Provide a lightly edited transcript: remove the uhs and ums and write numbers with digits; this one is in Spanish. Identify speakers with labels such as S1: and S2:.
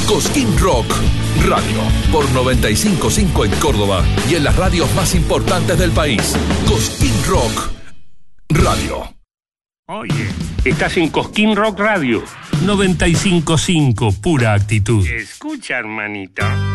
S1: Cosquín Rock Radio, por 95.5 en Córdoba y en las radios más importantes del país. Cosquín Rock Radio.
S2: Oye, estás en Cosquín Rock Radio.
S3: 95.5, pura actitud.
S2: Escucha, hermanito.